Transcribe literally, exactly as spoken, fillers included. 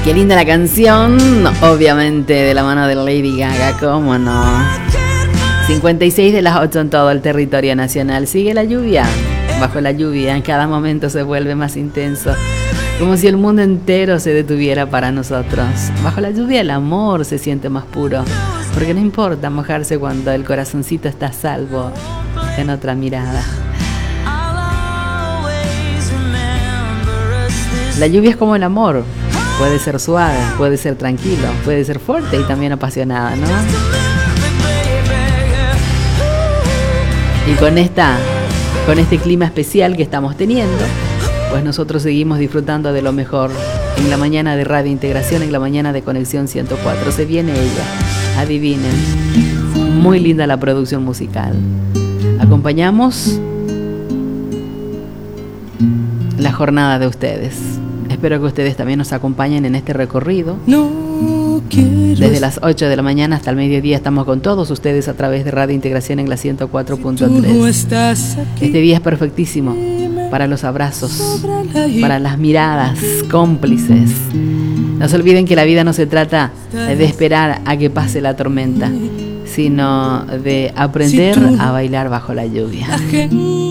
Qué linda la canción, obviamente de la mano de Lady Gaga, cómo no. cincuenta y seis de las ocho en todo el territorio nacional. Sigue la lluvia, bajo la lluvia, en cada momento se vuelve más intenso, como si el mundo entero se detuviera para nosotros. Bajo la lluvia el amor se siente más puro, porque no importa mojarse cuando el corazoncito está a salvo en otra mirada. La lluvia es como el amor. Puede ser suave, puede ser tranquilo, puede ser fuerte y también apasionada, ¿no? Y con esta, con este clima especial que estamos teniendo, pues nosotros seguimos disfrutando de lo mejor en la mañana de Radio Integración, en la mañana de Conexión ciento cuatro. Se viene ella, adivinen. Muy linda la producción musical. Acompañamos la jornada de ustedes. Espero que ustedes también nos acompañen en este recorrido. No Desde las ocho de la mañana hasta el mediodía estamos con todos ustedes a través de Radio Integración en la ciento cuatro punto tres. No este día es perfectísimo para los abrazos, para las miradas cómplices. No se olviden que la vida no se trata de esperar a que pase la tormenta, sino de aprender a bailar bajo la lluvia.